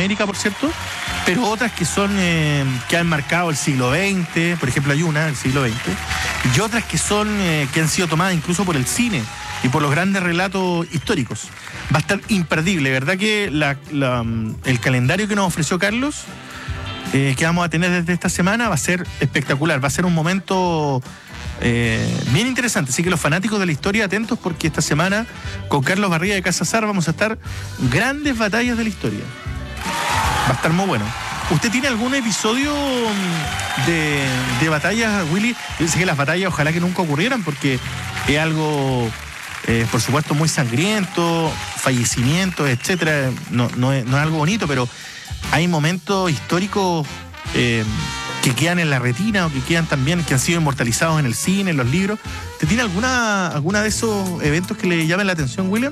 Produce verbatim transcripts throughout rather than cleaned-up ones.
América, por cierto, pero otras que son eh, que han marcado el siglo veinte, por ejemplo hay una del siglo veinte, y otras que son eh, que han sido tomadas incluso por el cine y por los grandes relatos históricos. Va a estar imperdible, ¿verdad? Que la, la, el calendario que nos ofreció Carlos, eh, que vamos a tener desde esta semana, va a ser espectacular, va a ser un momento eh, bien interesante. Así que los fanáticos de la historia, atentos, porque esta semana con Carlos Barriga de Casa Sar vamos a estar grandes batallas de la historia. Va a estar muy bueno. ¿Usted tiene algún episodio de, de batallas, Willy? Yo sé que las batallas ojalá que nunca ocurrieran, porque es algo, eh, por supuesto, muy sangriento, fallecimientos, etcétera. No, no, es, no es algo bonito, pero hay momentos históricos eh, que quedan en la retina o que quedan también, que han sido inmortalizados en el cine, en los libros. ¿Te tiene alguna, alguna de esos eventos que le llamen la atención, William?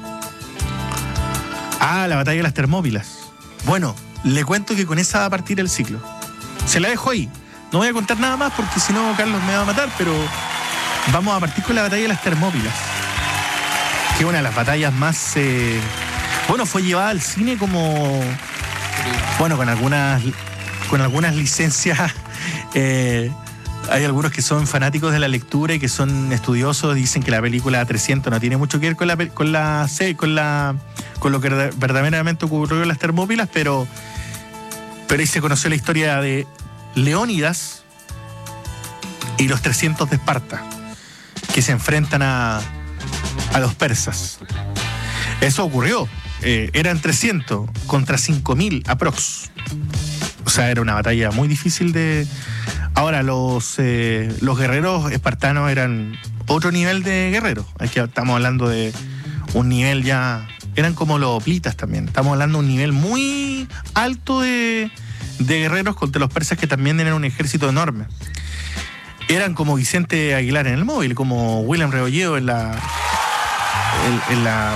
Ah, la batalla de las Termópilas. Bueno, le cuento que con esa va a partir el ciclo. Se la dejo ahí. No voy a contar nada más porque si no Carlos me va a matar, pero vamos a partir con la batalla de las Termópilas, que es una de las batallas más... Eh, bueno, fue llevada al cine como... Bueno, con algunas, con algunas licencias... Eh, hay algunos que son fanáticos de la lectura y que son estudiosos, dicen que la película trescientos no tiene mucho que ver con la con la con la con lo que verdaderamente ocurrió en las Termópilas, pero pero ahí se conoció la historia de Leónidas y los trescientos de Esparta, que se enfrentan a a los persas. Eso ocurrió, eh, eran trescientos contra cinco mil aprox. O sea, era una batalla muy difícil de... Ahora, los, eh, los guerreros espartanos eran otro nivel de guerreros. Aquí estamos hablando de un nivel ya... Eran como los hoplitas también. Estamos hablando de un nivel muy alto de, de guerreros contra los persas, que también eran un ejército enorme. Eran como Vicente Aguilar en el móvil, como William Rebolledo en la... En, en la...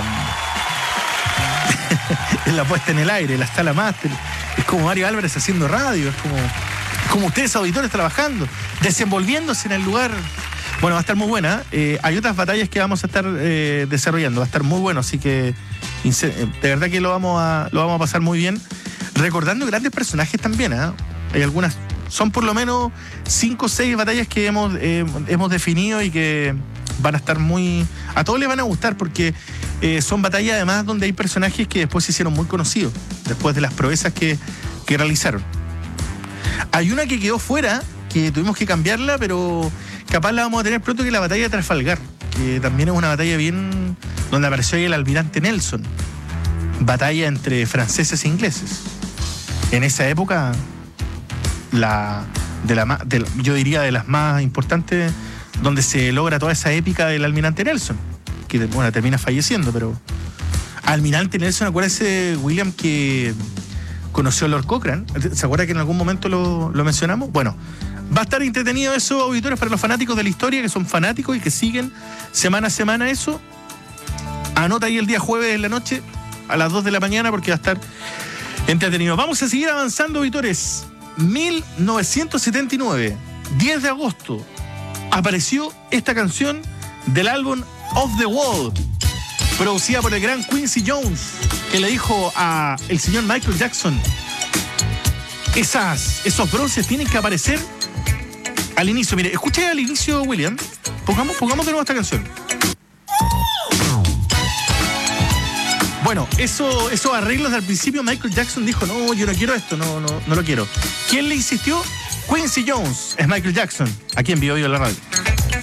en la puesta en el aire, la sala máster. Es como Mario Álvarez haciendo radio, es como... como ustedes auditores trabajando, desenvolviéndose en el lugar. Bueno, va a estar muy buena. Eh, hay otras batallas que vamos a estar eh, desarrollando, va a estar muy bueno, así que de verdad que lo vamos a, lo vamos a pasar muy bien. Recordando grandes personajes también, ¿eh? Hay algunas, son por lo menos cinco o seis batallas que hemos, eh, hemos definido y que van a estar muy... A todos les van a gustar porque eh, son batallas además donde hay personajes que después se hicieron muy conocidos, después de las proezas que, que realizaron. Hay una que quedó fuera, que tuvimos que cambiarla, pero capaz la vamos a tener pronto, que es la batalla de Trafalgar, que también es una batalla bien... donde apareció ahí el almirante Nelson. Batalla entre franceses e ingleses. En esa época, la, de la, de, yo diría de las más importantes, donde se logra toda esa épica del almirante Nelson, que bueno, termina falleciendo, pero... Almirante Nelson, acuérdese, William, que... conoció a Lord Cochrane. ¿Se acuerda que en algún momento lo, lo mencionamos? Bueno, va a estar entretenido eso, auditores, para los fanáticos de la historia, que son fanáticos y que siguen semana a semana eso. Anota ahí el día jueves en la noche, a las dos de la mañana, porque va a estar entretenido. Vamos a seguir avanzando, auditores. mil novecientos setenta y nueve, diez de agosto, apareció esta canción del álbum Off the Wall, producida por el gran Quincy Jones, que le dijo a el señor Michael Jackson: esas, esos bronces tienen que aparecer al inicio. Mire, escuché al inicio, William. Pongamos, pongamos de nuevo esta canción. Bueno, eso, esos arreglos al principio, Michael Jackson dijo: no, yo no quiero esto, no, no, no lo quiero. ¿Quién le insistió? Quincy Jones. Es Michael Jackson, aquí en Vivo Vivo la radio.